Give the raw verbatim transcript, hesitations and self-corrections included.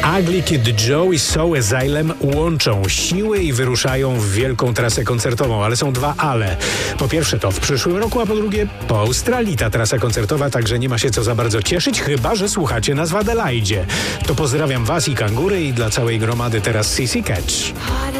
Ugly Kid Joe i Soul Asylum łączą siły i wyruszają w wielką trasę koncertową, ale są dwa ale. Po pierwsze to w przyszłym roku, a po drugie po Australii ta trasa koncertowa, także nie ma się co za bardzo cieszyć, chyba że słuchacie nas w Adelaidzie. To pozdrawiam was i Kangury i dla całej gromady teraz C C Catch.